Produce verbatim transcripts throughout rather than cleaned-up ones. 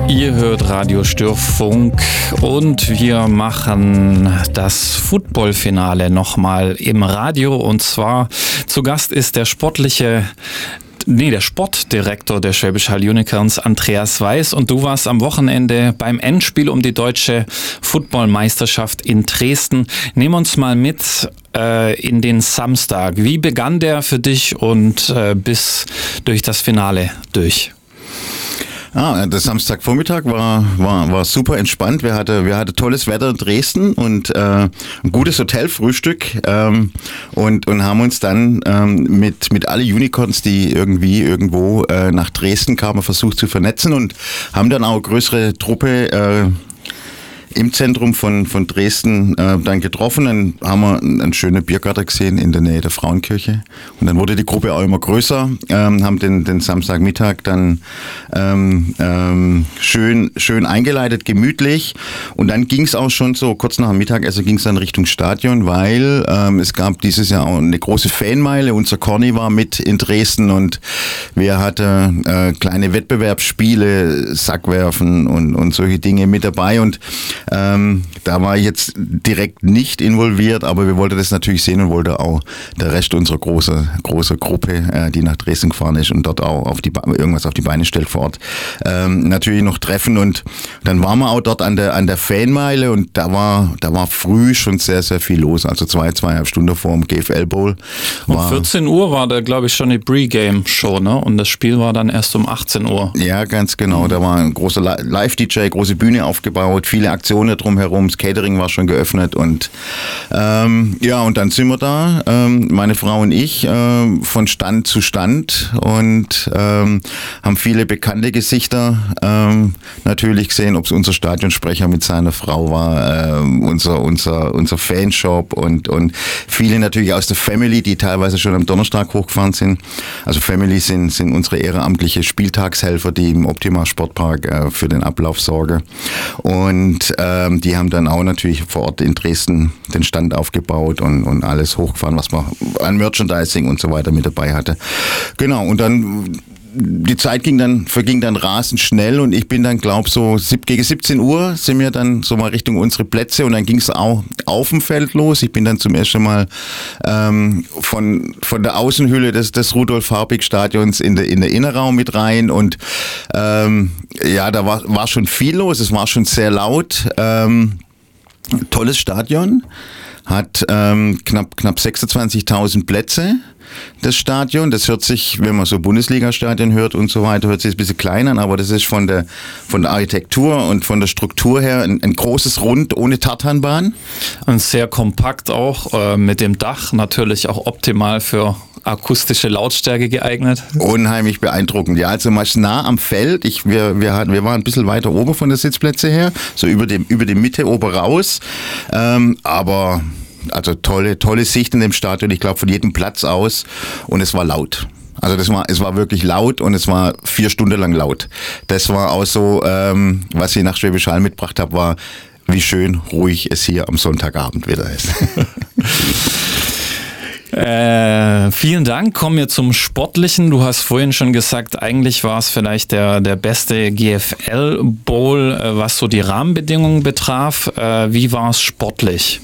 Ihr hört Radio Störfunk und wir machen das Footballfinale nochmal im Radio, und zwar zu Gast ist der sportliche Nee, der Sportdirektor der Schwäbisch Hall Unicorns, Andreas Weiß, und du warst am Wochenende beim Endspiel um die deutsche Footballmeisterschaft in Dresden. Nimm uns mal mit äh, in den Samstag. Wie begann der für dich und äh, bis durch das Finale durch? Ah, der Samstagvormittag war, war, war super entspannt. Wir hatten, wir hatten tolles Wetter in Dresden und äh, ein gutes Hotelfrühstück ähm, und, und haben uns dann ähm, mit, mit alle Unicorns, die irgendwie irgendwo äh, nach Dresden kamen, versucht zu vernetzen und haben dann auch eine größere Truppe äh, im Zentrum von, von Dresden äh, dann getroffen. Dann haben wir einen schönen Biergarten gesehen in der Nähe der Frauenkirche. Und dann wurde die Gruppe auch immer größer, ähm, haben den, den Samstagmittag dann ähm, ähm, schön, schön eingeleitet, gemütlich. Und dann ging es auch schon so, kurz nach dem Mittagessen ging es dann Richtung Stadion, weil ähm, es gab dieses Jahr auch eine große Fanmeile. Unser Corny war mit in Dresden und wir hatten äh, kleine Wettbewerbsspiele, Sackwerfen und, und solche Dinge mit dabei. Und Ähm, da war ich jetzt direkt nicht involviert, aber wir wollten das natürlich sehen und wollten auch der Rest unserer großen große Gruppe, äh, die nach Dresden gefahren ist und dort auch auf die irgendwas auf die Beine stellt vor Ort, ähm, natürlich noch treffen. Und dann waren wir auch dort an der an der Fanmeile und da war da war früh schon sehr sehr viel los, also zwei zweieinhalb Stunden vor dem G F L Bowl. Um vierzehn Uhr war da, glaube ich, schon die Pre-Game-Show, ne? Und das Spiel war dann erst um achtzehn Uhr. Ja, ganz genau. Da war ein großer Live-D J, große Bühne aufgebaut, viele Aktionen drumherum, das Catering war schon geöffnet und ähm, ja, und dann sind wir da, ähm, meine Frau und ich, äh, von Stand zu Stand und ähm, haben viele bekannte Gesichter ähm, natürlich gesehen, ob es unser Stadionsprecher mit seiner Frau war, äh, unser, unser, unser Fanshop und, und viele natürlich aus der Family, die teilweise schon am Donnerstag hochgefahren sind. Also Family sind, sind unsere ehrenamtliche Spieltagshelfer, die im Optima Sportpark äh, für den Ablauf sorgen. Und ähm, die haben dann auch natürlich vor Ort in Dresden den Stand aufgebaut und, und alles hochgefahren, was man an Merchandising und so weiter mit dabei hatte. Genau, und dann die Zeit ging dann, verging dann rasend schnell und ich bin dann, glaub so gegen siebzehn Uhr sind wir dann so mal Richtung unsere Plätze und dann ging es auch auf dem Feld los. Ich bin dann zum ersten Mal ähm, von von der Außenhülle des, des Rudolf-Harbig-Stadions in der in der Innenraum mit rein und ähm, ja, da war war schon viel los. Es war schon sehr laut. Ähm, tolles Stadion, hat ähm, knapp knapp sechsundzwanzigtausend Plätze. Das Stadion, das hört sich, wenn man so Bundesliga-Stadion hört und so weiter, hört sich ein bisschen klein an, aber das ist von der von der Architektur und von der Struktur her ein, ein großes Rund ohne Tartanbahn. Und sehr kompakt auch, äh, mit dem Dach natürlich auch optimal für akustische Lautstärke geeignet. Unheimlich beeindruckend, ja, also mal nah am Feld. Ich, wir, wir, hatten, wir waren ein bisschen weiter oben von der Sitzplätze her, so über dem über die Mitte oben raus, ähm, aber also tolle, tolle Sicht in dem Stadion, ich glaube von jedem Platz aus, und es war laut. Also das war, es war wirklich laut und es war vier Stunden lang laut. Das war auch so, ähm, was ich nach Schwäbisch Hall mitgebracht habe, war, wie schön ruhig es hier am Sonntagabend wieder ist. Äh, vielen Dank. Kommen wir zum Sportlichen. Du hast vorhin schon gesagt, eigentlich war es vielleicht der, der beste G F L Bowl, äh, was so die Rahmenbedingungen betraf. Äh, wie war es sportlich?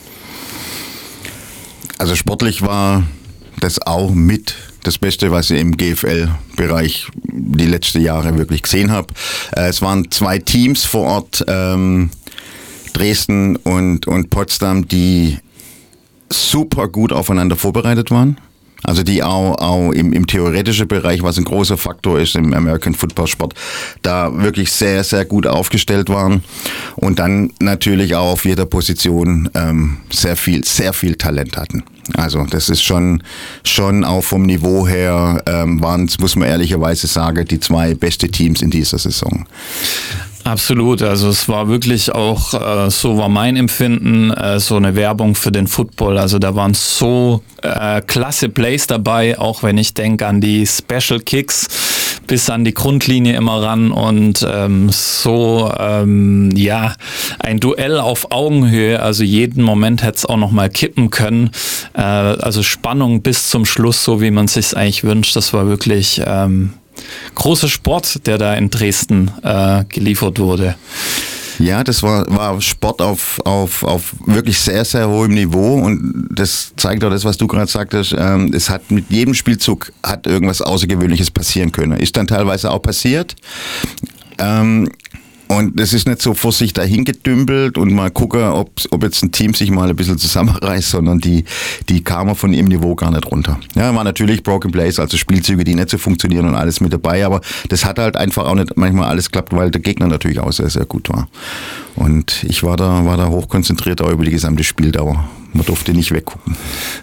Also sportlich war das auch mit das Beste, was ich im G F L-Bereich die letzten Jahre wirklich gesehen habe. Es waren zwei Teams vor Ort, ähm, Dresden und, und Potsdam, die super gut aufeinander vorbereitet waren. Also die auch, auch im, im theoretischen Bereich, was ein großer Faktor ist im American Football Sport, da wirklich sehr, sehr gut aufgestellt waren und dann natürlich auch auf jeder Position ähm, sehr viel, sehr viel Talent hatten. Also das ist schon, schon auch vom Niveau her, ähm, waren es, muss man ehrlicherweise sagen, die zwei beste Teams in dieser Saison. Absolut, also es war wirklich auch, äh, so war mein Empfinden, äh, so eine Werbung für den Football. Also da waren so äh, klasse Plays dabei, auch wenn ich denke an die Special Kicks bis an die Grundlinie immer ran und ähm, so, ähm, ja, ein Duell auf Augenhöhe, also jeden Moment hätte es auch nochmal kippen können. Äh, also Spannung bis zum Schluss, so wie man es sich eigentlich wünscht, das war wirklich... Ähm, große Sport, der da in Dresden äh, geliefert wurde. Ja, das war, war Sport auf, auf, auf wirklich sehr, sehr hohem Niveau und das zeigt auch das, was du gerade sagtest. Ähm, es hat mit jedem Spielzug hat irgendwas Außergewöhnliches passieren können. Ist dann teilweise auch passiert. Ähm, Und es ist nicht so vor sich dahin gedümpelt und mal gucken, ob, ob jetzt ein Team sich mal ein bisschen zusammenreißt, sondern die, die kamen von ihrem Niveau gar nicht runter. Ja, war natürlich Broken Plays, also Spielzüge, die nicht so funktionieren und alles mit dabei, aber das hat halt einfach auch nicht manchmal alles geklappt, weil der Gegner natürlich auch sehr, sehr gut war. Und ich war da, war da hochkonzentriert auch über die gesamte Spieldauer. Man durfte nicht weggucken.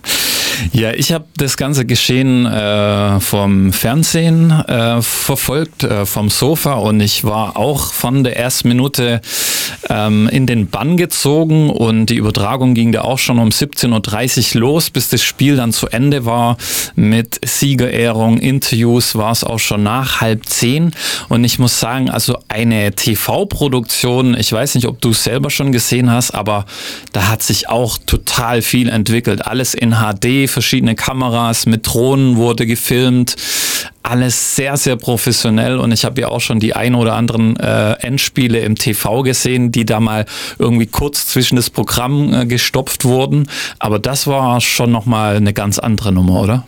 Ja, ich habe das ganze Geschehen äh, vom Fernsehen äh, verfolgt, äh, vom Sofa, und ich war auch von der ersten Minute ähm, in den Bann gezogen, und die Übertragung ging da auch schon um siebzehn Uhr dreißig los, bis das Spiel dann zu Ende war mit Siegerehrung, Interviews, war es auch schon nach halb zehn, und ich muss sagen, also eine T V-Produktion, ich weiß nicht, ob du es selber schon gesehen hast, aber da hat sich auch total viel entwickelt, alles in H D, verschiedene Kameras, mit Drohnen wurde gefilmt, alles sehr, sehr professionell, und ich habe ja auch schon die ein oder anderen äh, Endspiele im T V gesehen, die da mal irgendwie kurz zwischen das Programm äh, gestopft wurden, aber das war schon nochmal eine ganz andere Nummer, oder?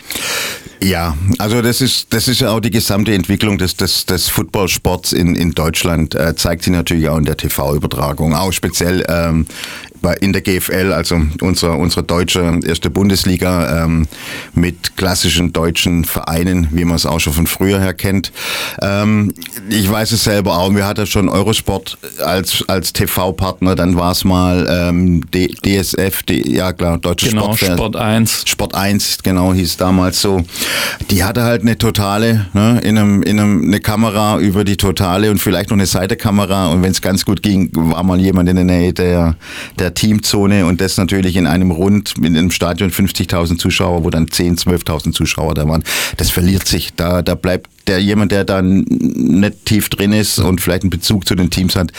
Ja, also das ist das ist ja auch die gesamte Entwicklung des des des Footballsports in in Deutschland, äh, zeigt sich natürlich auch in der T V-Übertragung, auch speziell ähm, in der G F L, also unsere unsere deutsche erste Bundesliga ähm, mit klassischen deutschen Vereinen, wie man es auch schon von früher her kennt. Ähm, ich weiß es selber auch, wir hatten schon Eurosport als als T V-Partner, dann war es mal ähm, D, DSF, D, ja klar, Deutsche genau, Sport. Sport eins. Sport eins, genau, hieß damals so. Die hatte halt eine Totale, ne, in einem in einem eine Kamera über die Totale und vielleicht noch eine Seitenkamera, und wenn es ganz gut ging, war mal jemand in der Nähe der der Teamzone, und das natürlich in einem Rund, in einem Stadion fünfzigtausend Zuschauer, wo dann zehntausend, zwölftausend Zuschauer da waren. Das verliert sich. Da, da bleibt der jemand, der dann nicht tief drin ist und vielleicht einen Bezug zu den Teams hat,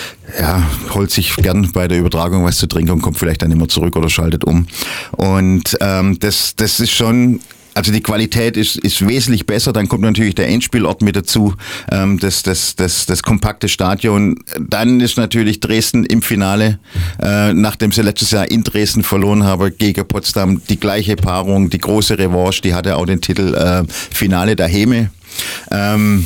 ja, holt sich gern bei der Übertragung was zu trinken und kommt vielleicht dann immer zurück oder schaltet um. Und ähm, das, das ist schon... Also die Qualität ist, ist wesentlich besser. Dann kommt natürlich der Endspielort mit dazu, ähm, das, das, das, das kompakte Stadion. Dann ist natürlich Dresden im Finale, äh, nachdem sie letztes Jahr in Dresden verloren haben gegen Potsdam, die gleiche Paarung, die große Revanche, die hatte auch den Titel äh, Finale der Häme. Ähm,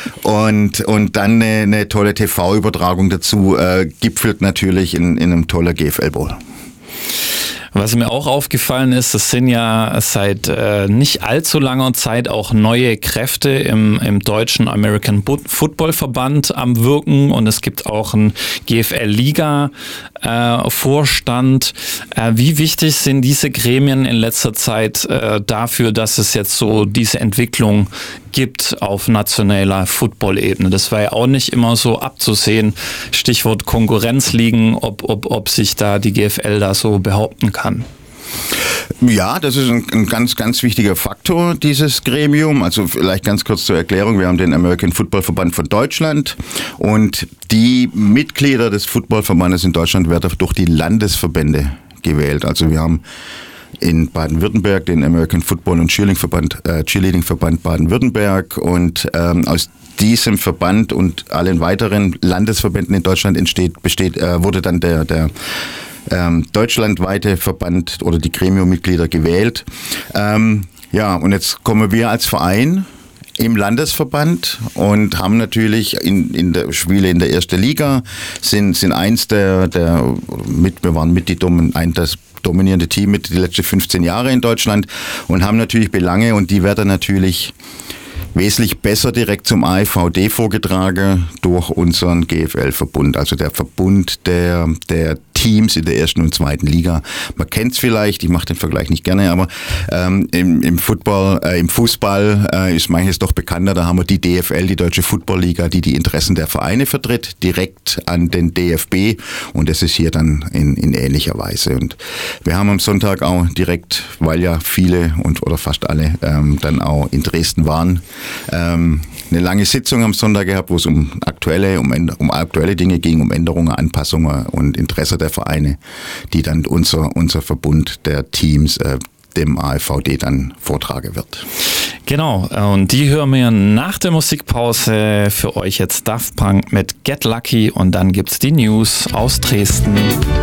und, und dann eine, eine tolle T V-Übertragung dazu, äh, gipfelt natürlich in, in einem tollen G F L-Bowl. Was mir auch aufgefallen ist, es sind ja seit äh, nicht allzu langer Zeit auch neue Kräfte im, im deutschen American Football Verband am Wirken, und es gibt auch einen G F L-Liga-Vorstand. Äh, äh, wie wichtig sind diese Gremien in letzter Zeit äh, dafür, dass es jetzt so diese Entwicklung gibt auf nationaler Football-Ebene? Das war ja auch nicht immer so abzusehen. Stichwort Konkurrenzligen, ob, ob, ob sich da die G F L da so behaupten kann. Ja, das ist ein, ein ganz, ganz wichtiger Faktor, dieses Gremium. Also vielleicht ganz kurz zur Erklärung. Wir haben den American Football Verband von Deutschland, und die Mitglieder des Footballverbandes in Deutschland werden durch die Landesverbände gewählt. Also wir haben in Baden-Württemberg den American Football und Cheerleading-Verband, äh, Cheerleading-Verband Baden-Württemberg, und ähm, aus diesem Verband und allen weiteren Landesverbänden in Deutschland entsteht, besteht, äh, wurde dann der, der ähm, deutschlandweite Verband oder die Gremiummitglieder gewählt. Ähm, ja, und jetzt kommen wir als Verein im Landesverband und haben natürlich in, in der Spiele in der ersten Liga, sind, sind eins der, der mit, wir waren mit die Domin, ein, das dominierende Team mit die letzten fünfzehn Jahre in Deutschland, und haben natürlich Belange, und die werden natürlich wesentlich besser direkt zum A F V D vorgetragen durch unseren G F L-Verbund, also der Verbund der, der Teams in der ersten und zweiten Liga. Man kennt es vielleicht, ich mache den Vergleich nicht gerne, aber ähm, im, im Football, äh, im Fußball äh, ist manches doch bekannter. Da haben wir die D F L, die Deutsche Football-Liga, die die Interessen der Vereine vertritt, direkt an den D F B, und das ist hier dann in, in ähnlicher Weise. Und wir haben am Sonntag auch direkt, weil ja viele und oder fast alle ähm, dann auch in Dresden waren, ähm, eine lange Sitzung am Sonntag gehabt, wo es um aktuelle, um, um aktuelle Dinge ging, um Änderungen, Anpassungen und Interesse der Vereine, die dann unser, unser Verbund der Teams äh, dem A F V D dann vortragen wird. Genau, und die hören wir nach der Musikpause. Für euch jetzt Daft Punk mit Get Lucky und dann gibt's die News aus Dresden.